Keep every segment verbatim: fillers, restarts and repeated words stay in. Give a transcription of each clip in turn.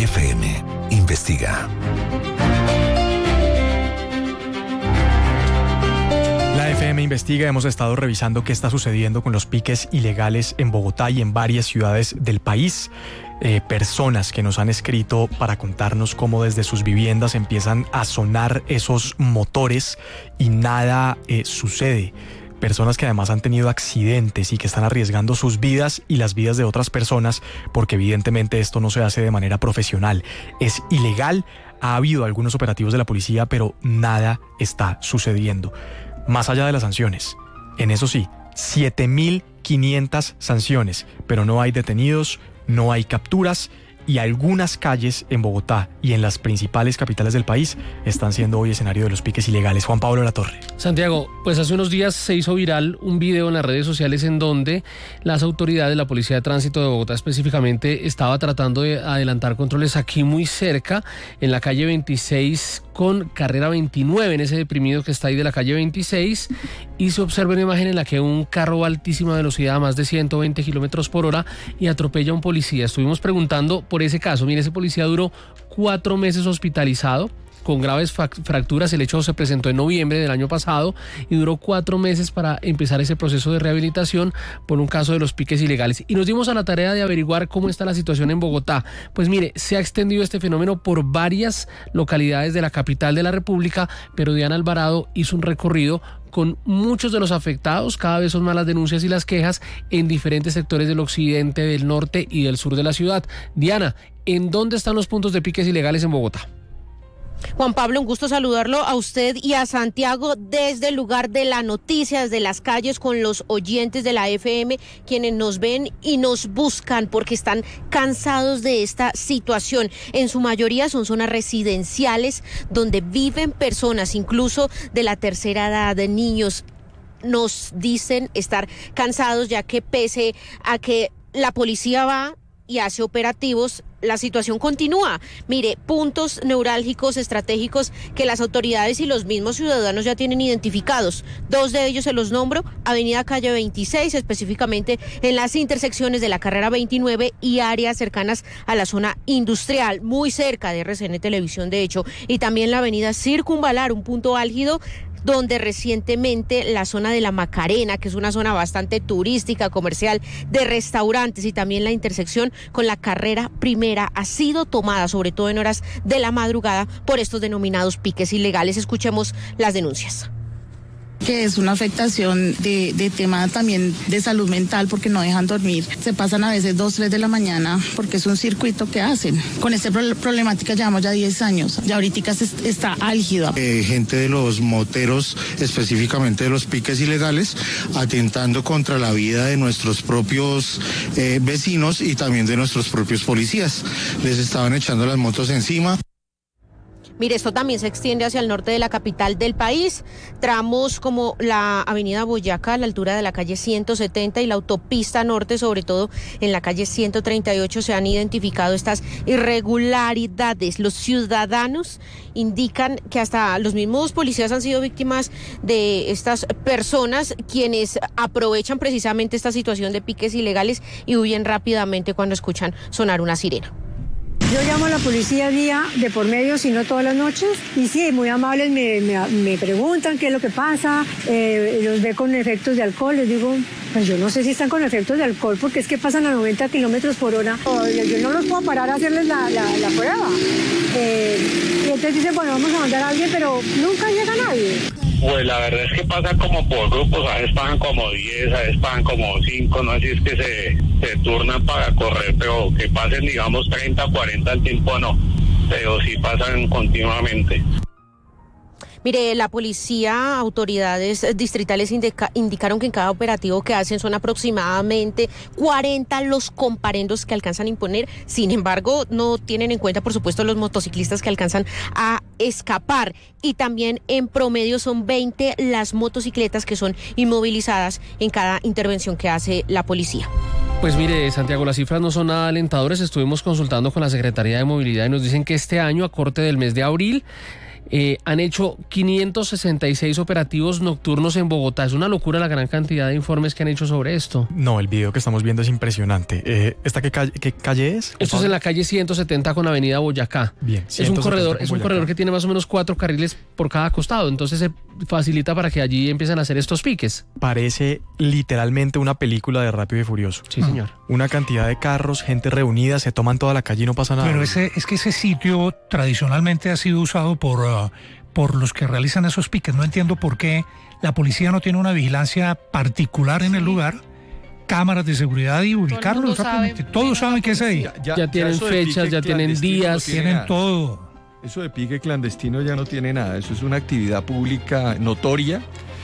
F M investiga. La F M investiga. Hemos estado revisando qué está sucediendo con los piques ilegales en Bogotá y en varias ciudades del país. Eh, personas que nos han escrito para contarnos cómo desde sus viviendas empiezan a sonar esos motores y nada eh, sucede. Personas que además han tenido accidentes y que están arriesgando sus vidas y las vidas de otras personas porque evidentemente esto no se hace de manera profesional. Es ilegal, ha habido algunos operativos de la policía, pero nada está sucediendo. Más allá de las sanciones, en eso sí, siete mil quinientas sanciones, pero no hay detenidos, no hay capturas y algunas calles en Bogotá y en las principales capitales del país están siendo hoy escenario de los piques ilegales. Juan Pablo Latorre. Santiago, pues hace unos días se hizo viral un video en las redes sociales en donde las autoridades, la Policía de Tránsito de Bogotá específicamente, estaba tratando de adelantar controles aquí muy cerca, en la calle veintiséis con carrera veintinueve, en ese deprimido que está ahí de la calle veintiséis, y se observa una imagen en la que un carro va a altísima velocidad, a más de ciento veinte kilómetros por hora, y atropella a un policía. Estuvimos preguntando por ese caso. Mire, ese policía duró cuatro meses hospitalizado con graves fracturas. El hecho se presentó en noviembre del año pasado y duró cuatro meses para empezar ese proceso de rehabilitación por un caso de los piques ilegales. Y nos dimos a la tarea de averiguar cómo está la situación en Bogotá. Pues mire, se ha extendido este fenómeno por varias localidades de la capital de la República, pero Diana Alvarado hizo un recorrido con muchos de los afectados. Cada vez son más las denuncias y las quejas en diferentes sectores del occidente, del norte y del sur de la ciudad. Diana, ¿en dónde están los puntos de piques ilegales en Bogotá? Juan Pablo, un gusto saludarlo a usted y a Santiago desde el lugar de la noticia, desde las calles, con los oyentes de la F M, quienes nos ven y nos buscan porque están cansados de esta situación. En su mayoría son zonas residenciales donde viven personas, incluso de la tercera edad, de niños. Nos dicen estar cansados ya que pese a que la policía va y hace operativos, la situación continúa. Mire, puntos neurálgicos estratégicos que las autoridades y los mismos ciudadanos ya tienen identificados. Dos de ellos se los nombro: Avenida Calle veintiséis, específicamente en las intersecciones de la carrera veintinueve y áreas cercanas a la zona industrial, muy cerca de R C N Televisión, de hecho, y también la avenida Circunvalar, un punto álgido donde recientemente la zona de la Macarena, que es una zona bastante turística, comercial, de restaurantes, y también la intersección con la carrera primera ha sido tomada, sobre todo en horas de la madrugada, por estos denominados piques ilegales. Escuchemos las denuncias. Que es una afectación de, de tema también de salud mental, porque no dejan dormir. Se pasan a veces dos, tres de la mañana, porque es un circuito que hacen. Con esta problemática llevamos ya diez años. Ya ahorita está álgida. Eh, gente de los moteros, específicamente de los piques ilegales, atentando contra la vida de nuestros propios eh, vecinos y también de nuestros propios policías. Les estaban echando las motos encima. Mire, esto también se extiende hacia el norte de la capital del país. Tramos como la avenida Boyacá, a la altura de la calle ciento setenta, y la autopista norte, sobre todo en la calle ciento treinta y ocho, se han identificado estas irregularidades. Los ciudadanos indican que hasta los mismos policías han sido víctimas de estas personas, quienes aprovechan precisamente esta situación de piques ilegales y huyen rápidamente cuando escuchan sonar una sirena. Yo llamo a la policía día de por medio, si no todas las noches, y sí, muy amables, me, me, me preguntan qué es lo que pasa, eh, los ve con efectos de alcohol. Les digo, pues yo no sé si están con efectos de alcohol, porque es que pasan a noventa kilómetros por hora. Yo no los puedo parar a hacerles la, la, la prueba. Eh, y entonces dicen, bueno, vamos a mandar a alguien, pero nunca llega nadie. Pues la verdad es que pasa como por grupos, a veces pagan como diez, a veces pagan como cinco, no sé si es que se, se turnan para correr, pero que pasen, digamos, treinta, cuarenta al tiempo no, pero sí pasan continuamente. Mire, la policía, autoridades distritales indica, indicaron que en cada operativo que hacen son aproximadamente cuarenta los comparendos que alcanzan a imponer. Sin embargo, no tienen en cuenta, por supuesto, los motociclistas que alcanzan a escapar. Y también en promedio son veinte las motocicletas que son inmovilizadas en cada intervención que hace la policía. Pues mire, Santiago, las cifras no son nada alentadoras. Estuvimos consultando con la Secretaría de Movilidad y nos dicen que este año, a corte del mes de abril, Eh, han hecho quinientos sesenta y seis operativos nocturnos en Bogotá. Es una locura la gran cantidad de informes que han hecho sobre esto. No, el video que estamos viendo es impresionante. Eh, ¿Esta qué calle, qué calle es? Esto es en la calle ciento setenta con Avenida Boyacá. Bien, es un corredor, es un corredor que tiene más o menos cuatro carriles por cada costado, entonces se facilita para que allí empiecen a hacer estos piques. Parece literalmente una película de Rápido y Furioso. Sí, señor. Una cantidad de carros, gente reunida, se toman toda la calle y no pasa nada. Pero ese, es que ese sitio tradicionalmente ha sido usado por, uh, por los que realizan esos piques. No entiendo por qué la policía no tiene una vigilancia particular en el lugar, cámaras de seguridad y ubicarlos rápidamente. Todos saben que es ahí. Ya, ya, ya tienen ya fechas, ya tienen días. No tienen todo. Eso de pique clandestino ya no tiene nada. Eso es una actividad pública notoria.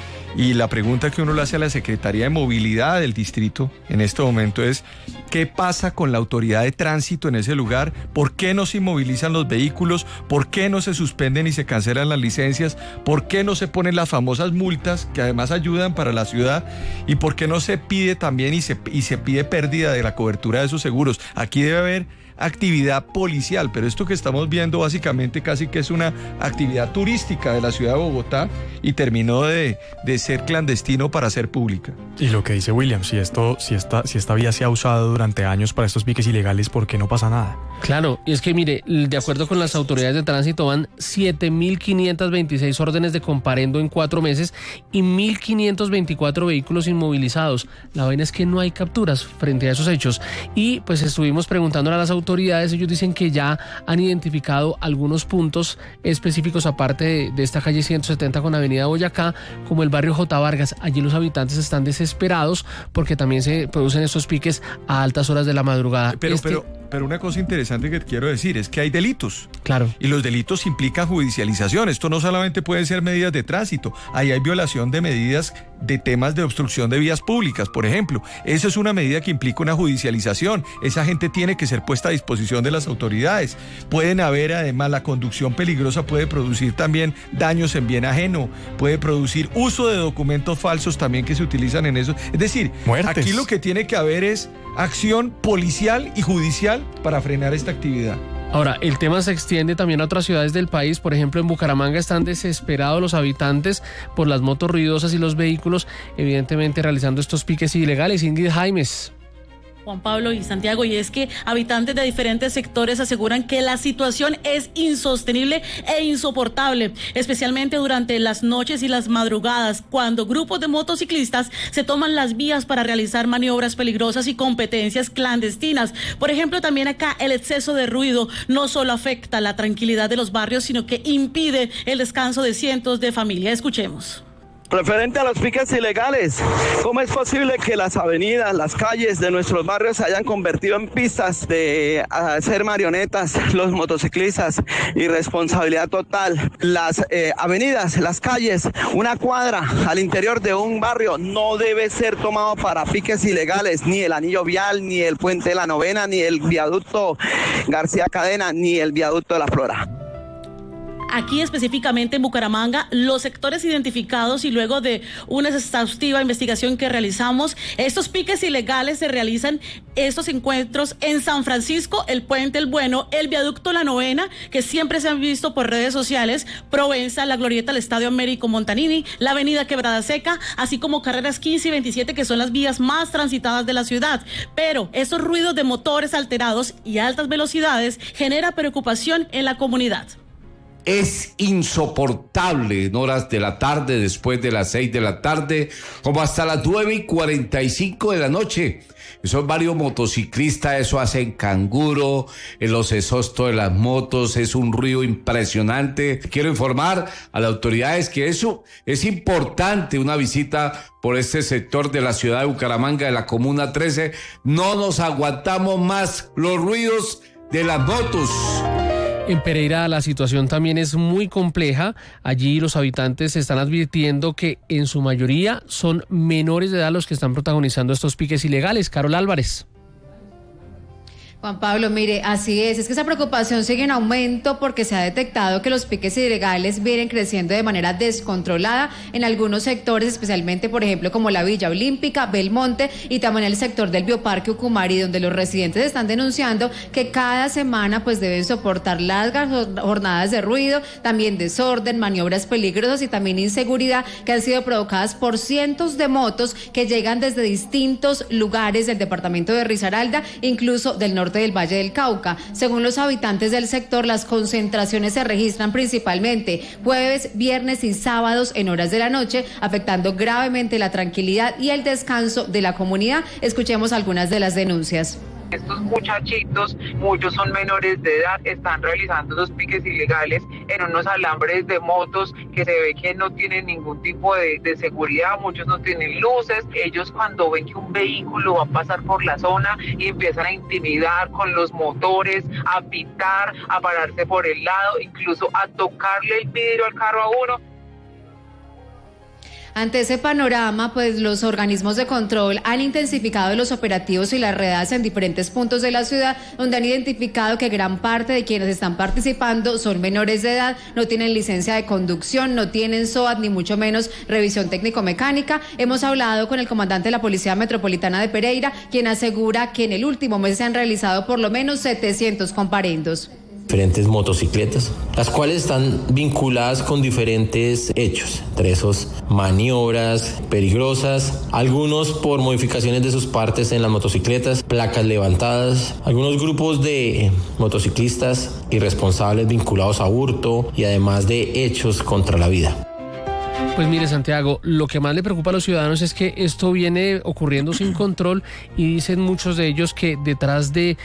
Y la pregunta que uno le hace a la Secretaría de Movilidad del distrito en este momento es: ¿qué pasa con la autoridad de tránsito en ese lugar? ¿Por qué no se inmovilizan los vehículos? ¿Por qué no se suspenden y se cancelan las licencias? ¿Por qué no se ponen las famosas multas que además ayudan para la ciudad? ¿Y por qué no se pide también y se, y se pide pérdida de la cobertura de esos seguros? Aquí debe haber actividad policial, pero esto que estamos viendo básicamente casi que es una actividad turística de la ciudad de Bogotá y terminó de, de ser clandestino para ser pública. Y lo que dice William, si esto, si esta, si esta vía se ha usado durante años para estos piques ilegales, ¿por qué no pasa nada? Claro, y es que mire, de acuerdo con las autoridades de tránsito van siete mil quinientas veintiséis órdenes de comparendo en cuatro meses y mil quinientos veinticuatro vehículos inmovilizados. La vaina es que no hay capturas frente a esos hechos y pues estuvimos preguntándole a las autoridades autoridades, ellos dicen que ya han identificado algunos puntos específicos aparte de, de esta calle ciento setenta con Avenida Boyacá, como el barrio J. Vargas. Allí los habitantes están desesperados porque también se producen estos piques a altas horas de la madrugada. Pero, este... pero, pero una cosa interesante que quiero decir es que hay delitos. Claro. Y los delitos implican judicialización. Esto no solamente puede ser medidas de tránsito. Ahí hay violación de medidas de temas de obstrucción de vías públicas, por ejemplo. Esa es una medida que implica una judicialización. Esa gente tiene que ser puesta a disposición de las autoridades. Pueden haber, además, la conducción peligrosa puede producir también daños en bien ajeno, puede producir uso de documentos falsos también que se utilizan en eso. Es decir, muertes. Aquí lo que tiene que haber es acción policial y judicial para frenar esta actividad. Ahora, el tema se extiende también a otras ciudades del país. Por ejemplo, en Bucaramanga están desesperados los habitantes por las motos ruidosas y los vehículos, evidentemente realizando estos piques ilegales. Ingrid Jaimes. Juan Pablo y Santiago, y es que habitantes de diferentes sectores aseguran que la situación es insostenible e insoportable, especialmente durante las noches y las madrugadas, cuando grupos de motociclistas se toman las vías para realizar maniobras peligrosas y competencias clandestinas. Por ejemplo, también acá el exceso de ruido no solo afecta la tranquilidad de los barrios, sino que impide el descanso de cientos de familias. Escuchemos. Referente a los piques ilegales, ¿cómo es posible que las avenidas, las calles de nuestros barrios se hayan convertido en pistas de hacer marionetas los motociclistas? Irresponsabilidad total. Las eh, avenidas, las calles, una cuadra al interior de un barrio no debe ser tomado para piques ilegales, ni el anillo vial, ni el puente de la Novena, ni el viaducto García Cadena, ni el viaducto de la Flora. Aquí específicamente en Bucaramanga, los sectores identificados y luego de una exhaustiva investigación que realizamos, estos piques ilegales se realizan, estos encuentros en San Francisco, el Puente El Bueno, el viaducto La Novena, que siempre se han visto por redes sociales, Provenza, la glorieta del Estadio Américo Montanini, la avenida Quebrada Seca, así como carreras quince y veintisiete, que son las vías más transitadas de la ciudad. Pero esos ruidos de motores alterados y altas velocidades genera preocupación en la comunidad. Es insoportable en horas de la tarde, después de las seis de la tarde, como hasta las nueve y cuarenta y cinco de la noche. Son varios motociclistas, eso hacen canguro, en los exhaustos de las motos, es un ruido impresionante. Quiero informar a las autoridades que eso es importante, una visita por este sector de la ciudad de Bucaramanga, de la Comuna trece. No nos aguantamos más los ruidos de las motos. En Pereira la situación también es muy compleja. Allí los habitantes están advirtiendo que en su mayoría son menores de edad los que están protagonizando estos piques ilegales. Carol Álvarez. Juan Pablo, mire, así es, es que esa preocupación sigue en aumento porque se ha detectado que los piques ilegales vienen creciendo de manera descontrolada en algunos sectores, especialmente, por ejemplo, como la Villa Olímpica, Belmonte y también el sector del Bioparque Ucumari, donde los residentes están denunciando que cada semana pues deben soportar largas jornadas de ruido, también desorden, maniobras peligrosas y también inseguridad que han sido provocadas por cientos de motos que llegan desde distintos lugares del departamento de Risaralda, incluso del norte del Valle del Cauca. Según los habitantes del sector, las concentraciones se registran principalmente jueves, viernes y sábados en horas de la noche, afectando gravemente la tranquilidad y el descanso de la comunidad. Escuchemos algunas de las denuncias. Estos muchachitos, muchos son menores de edad, están realizando esos piques ilegales en unos alambres de motos que se ve que no tienen ningún tipo de, de seguridad, muchos no tienen luces. Ellos cuando ven que un vehículo va a pasar por la zona y empiezan a intimidar con los motores, a pitar, a pararse por el lado, incluso a tocarle el vidrio al carro a uno. Ante ese panorama, pues los organismos de control han intensificado los operativos y las redadas en diferentes puntos de la ciudad, donde han identificado que gran parte de quienes están participando son menores de edad, no tienen licencia de conducción, no tienen S O A T, ni mucho menos revisión técnico-mecánica. Hemos hablado con el comandante de la Policía Metropolitana de Pereira, quien asegura que en el último mes se han realizado por lo menos setecientos comparendos. Diferentes motocicletas, las cuales están vinculadas con diferentes hechos, entre esos maniobras peligrosas, algunos por modificaciones de sus partes en las motocicletas, placas levantadas, algunos grupos de motociclistas irresponsables vinculados a hurto y además de hechos contra la vida. Pues mire, Santiago, lo que más le preocupa a los ciudadanos es que esto viene ocurriendo sin control y dicen muchos de ellos que detrás de